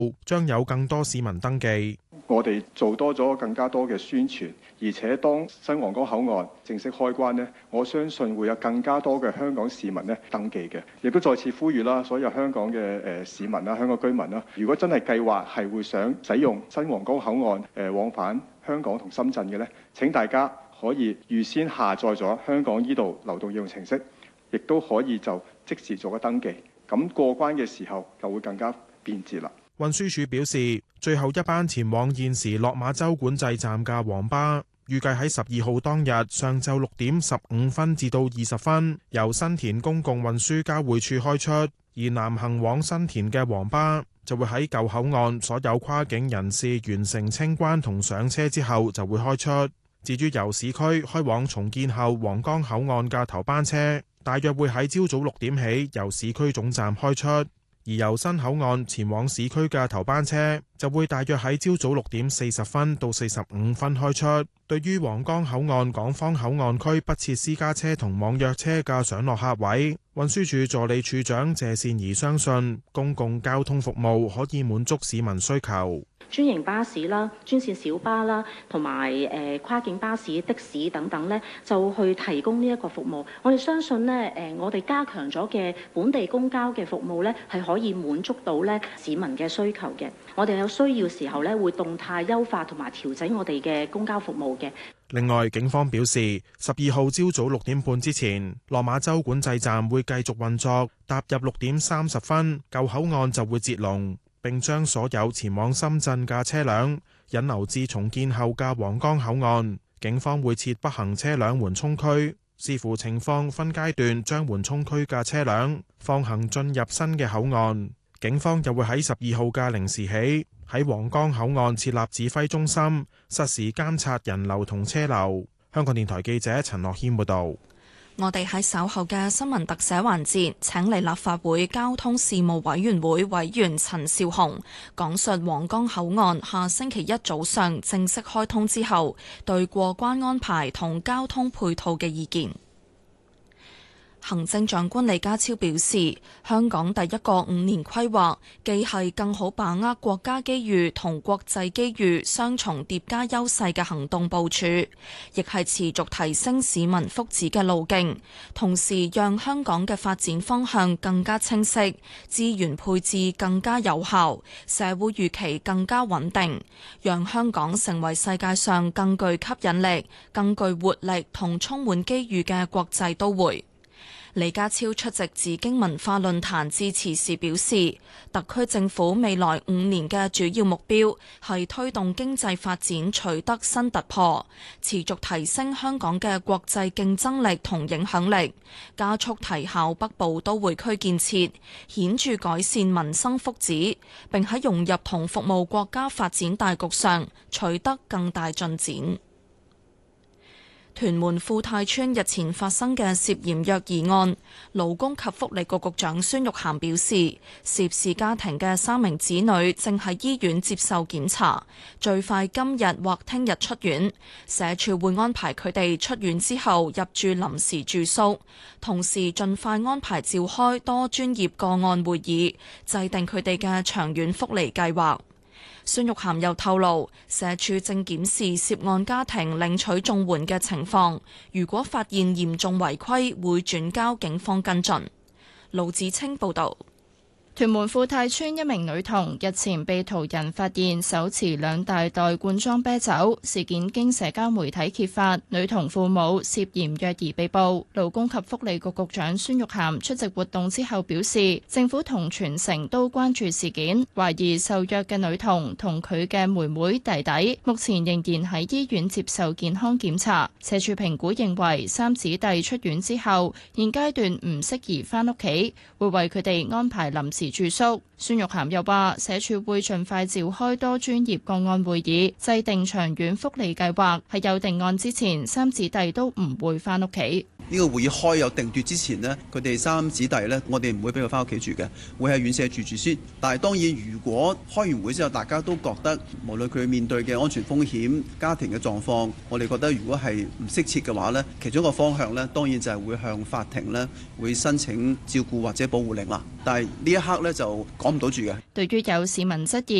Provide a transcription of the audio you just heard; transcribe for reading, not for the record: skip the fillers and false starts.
將有更多市民登記。 我哋做多咗更加多嘅宣傳，而且當新皇崗口岸正式開關呢，我相信會有更加多嘅香港市民呢登記嘅。亦都再次呼籲啦，所有香港嘅市民啦、香港居民啦，如果真係計劃係會想使用新皇崗口岸往返香港同深圳嘅呢，請大家可以預先下載咗香港依度流動應用程式，亦都可以就即時做個登記。咁過關嘅時候就會更加便捷啦。 運輸署表示，最後一班前往現時落馬洲管制站嘅黃巴，預計喺12號當日上晝6點15分至到20分，由新田公共運輸交匯處開出；而南行往新田嘅黃巴就會喺舊口岸所有跨境人士完成清關同上車之後就會開出。至於由市區開往重建後皇崗口岸嘅頭班車，大約會喺朝早6點起由市區總站開出。而由新口岸前往市區嘅頭班車就會大約喺朝早6點40分到45分開出。對於皇崗口岸港方口岸區不設私家車同網約車嘅上落客位，運輸署助理處長謝善儀相信公共交通服務可以滿足市民需求。 專營巴士啦、專線小巴啦，同埋跨境巴士、的士等等咧，就去提供呢一個服務。我哋相信咧，我哋加強咗嘅本地公交嘅服務咧，係可以滿足到咧市民嘅需求嘅。我哋有需要時候咧，會動態優化同埋調整我哋嘅公交服務嘅。 另外，警方表示，12號朝早6點半之前，落馬洲管制站會繼續運作，踏入6點30分，舊口岸就會截龍。並將所有前往深圳嘅車輛引流至重建後嘅皇崗口岸。警方會設不行車輛緩衝區，視乎情況分階段將緩衝區嘅車輛放行進入新嘅口岸。警方又會喺12號嘅0時起喺皇崗口岸設立指揮中心，實時監察人流同車流。香港電台記者陳樂軒報導。 我哋喺稍後嘅新聞特寫環節，請嚟立法會交通事務委員會委員陳紹雄講述皇崗口岸下星期一早上正式開通之後，對過關安排同交通配套嘅意見。行政長官李家超表示，香港第一個5年規劃既係更好把握國家機遇同國際機遇雙重疊加優勢嘅行動部署，亦係持續提升市民福祉嘅路徑，同時讓香港嘅發展方向更加清晰，資源配置更加有效，社會預期更加穩定，讓香港成為世界上更具吸引力、更具活力同充滿機遇嘅國際都會。李家超出席紫荊文化論壇致辭時表示，特區政府未來5年嘅主要目標係推動經濟發展取得新突破，持續提升香港嘅國際競爭力同影響力，加速提效北部都會區建設，顯著改善民生福祉，並喺融入同服務國家發展大局上取得更大進展。屯門富泰邨日前發生嘅涉嫌虐兒案，勞工及福利局局長孫玉菡表示，涉事家庭嘅3名子女正喺醫院接受檢查，最快今日或聽日出院。社署會安排佢哋出院之後入住臨時住宿，同時盡快安排召開多專業個案會議，制定佢哋嘅長遠福利計劃。孫玉菡又透露，社署正檢視涉案家庭領取綜援嘅情況，如果發現嚴重違規，會轉交警方跟進。盧子清報導。 屯門富泰邨一名女童日前被途人發現手持2大袋罐裝啤酒，事件經社交媒體揭發，女童父母涉嫌虐兒被捕。勞工及福利局局長孫玉菡出席活動之後表示，政府同全城都關注事件，懷疑受虐嘅女童同佢嘅妹妹弟弟目前仍然喺醫院接受健康檢查。社署評估認為3子弟出院之後現階段唔適宜返屋企，會為佢哋安排臨時住宿。孫玉菡又話，社署會盡快召開多專業個案會議，制定長遠福利計劃。喺有定案之前，3子弟都唔會返屋企。 呢個會議開有定奪之前呢，佢哋三子弟呢，我哋唔會俾佢翻屋企住嘅，會喺院舍住先。但係當然，如果開完會之後，大家都覺得無論佢面對嘅安全風險、家庭嘅狀況，我哋覺得如果係唔適切嘅話呢，其中一個方向呢，當然就係會向法庭呢會申請照顧或者保護令啦。但係呢一刻呢，就講唔到住嘅。 對於有市民質疑